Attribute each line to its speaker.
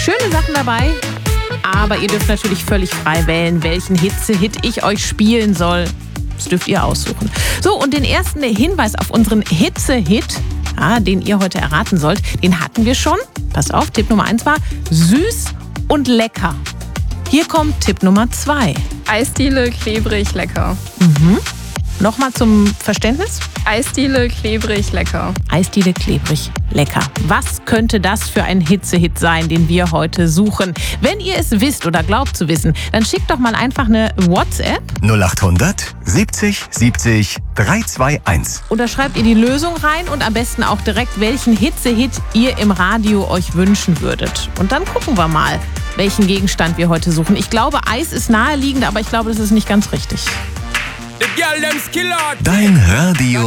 Speaker 1: schöne Sachen dabei. Aber ihr dürft natürlich völlig frei wählen, welchen Hitze-Hit ich euch spielen soll. Das dürft ihr aussuchen. So, und den ersten Hinweis auf unseren Hitze-Hit, den ihr heute erraten sollt, den hatten wir schon. Passt auf, Tipp Nummer 1 war süß und lecker. Hier kommt Tipp Nummer 2.
Speaker 2: Eisdiele, klebrig, lecker.
Speaker 1: Nochmal zum Verständnis.
Speaker 2: Eisdiele, klebrig, lecker.
Speaker 1: Eisdiele, klebrig, lecker. Was könnte das für ein Hitze-Hit sein, den wir heute suchen? Wenn ihr es wisst oder glaubt zu wissen, dann schickt doch mal einfach eine WhatsApp.
Speaker 3: 0800 70 70 321.
Speaker 1: Oder schreibt ihr die Lösung rein und am besten auch direkt, welchen Hitze-Hit ihr im Radio euch wünschen würdet. Und dann gucken wir mal, welchen Gegenstand wir heute suchen. Ich glaube, Eis ist naheliegend, aber ich glaube, das ist nicht ganz richtig.
Speaker 3: Dein Radio